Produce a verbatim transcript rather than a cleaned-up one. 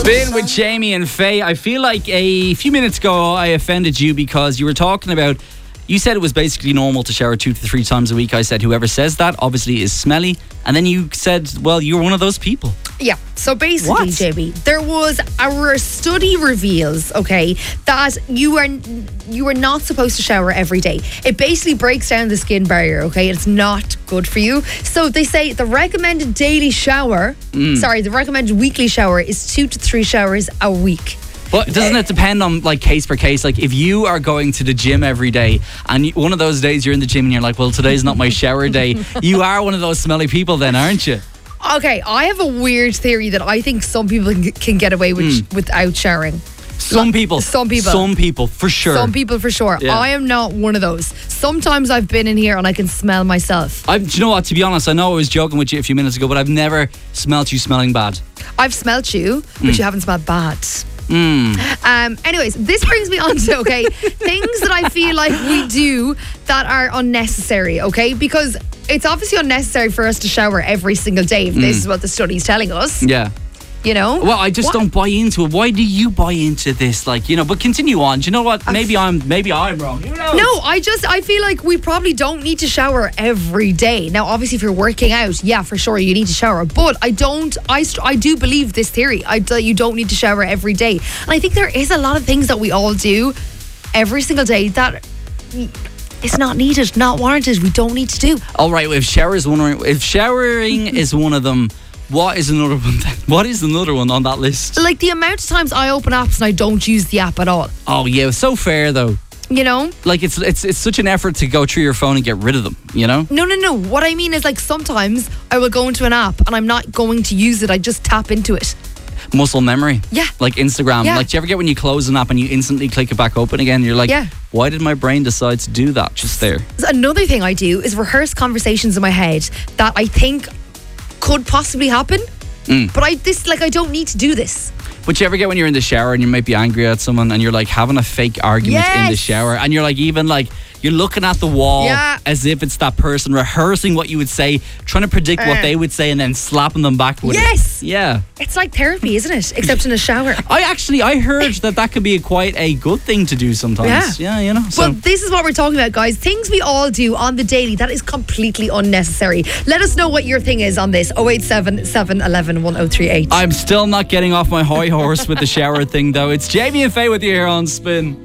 Spin with Jamie and Faye. I feel like a few minutes ago I offended you because you were talking about, you said it was basically normal to shower two to three times a week. I said whoever says that obviously is smelly. And then you said, well, you're one of those people. Yeah, so basically, What? Jamie, there was our study reveals, okay, that you are you are not supposed to shower every day. It basically breaks down the skin barrier, okay? It's not good for you. So they say the recommended daily shower, sorry, the recommended weekly shower is two to three showers a week. But doesn't it depend on like case per case? Like if you are going to the gym every day and you, one of those days you're in the gym and you're like, well, today's not my shower day. You are one of those smelly people then, aren't you? Okay, I have a weird theory that I think some people can- can get away with without showering. Some people. Some people. Some people, for sure. Some people for sure. Yeah. I am not one of those. Sometimes I've been in here and I can smell myself. I, do you know what? To be honest, I know I was joking with you a few minutes ago, but I've never smelt you smelling bad. I've smelt you, but you haven't smelled bad. Mm. Um, anyways, this brings me on to, okay, things that I feel like we do that are unnecessary, okay? Because it's obviously unnecessary for us to shower every single day if this is what the study's telling us, Yeah. you know? Well, I just What? don't buy into it. Why do you buy into this? Like, you know, but continue on. Do you know what? Maybe I'm maybe I'm wrong. Who knows? No, I just, I feel like we probably don't need to shower every day. Now, obviously, if you're working out, yeah, for sure, you need to shower. But I don't, I, st- I do believe this theory. I, that you don't need to shower every day. And I think there is a lot of things that we all do every single day that it's not needed, not warranted. We don't need to do. All right, if shower is one, if showering is one of them, what is another one? Then? What is another one on that list? Like the amount of times I open apps and I don't use the app at all, Oh yeah, it's so fair though. you know? Like it's it's it's such an effort to go through your phone and get rid of them. You know? No, no, no. What I mean is like sometimes I will go into an app and I'm not going to use it. I just tap into it. Muscle memory. Yeah. Like Instagram. Yeah. Like, do you ever get when you close an app and you instantly click it back open again? You're like, Yeah. why did my brain decide to do that just there? Another thing I do is rehearse conversations in my head that I think could possibly happen. Mm. But I this like I don't need to do this. But you ever get when you're in the shower and you might be angry at someone and you're like having a fake argument in the Yes. shower and you're like even like you're looking at the wall Yeah. as if it's that person rehearsing what you would say, trying to predict what Uh. they would say and then slapping them back with Yes. it. Yeah. It's like therapy, isn't it? Except in a shower. I actually, I heard that that could be a quite a good thing to do sometimes. Yeah, you know. So. Well, this is what we're talking about, guys. Things we all do on the daily that is completely unnecessary. Let us know what your thing is on this. oh eight seven, seven one one, one oh three eight. I'm still not getting off my high horse with the shower thing though. It's Jamie and Faye with you here on Spin.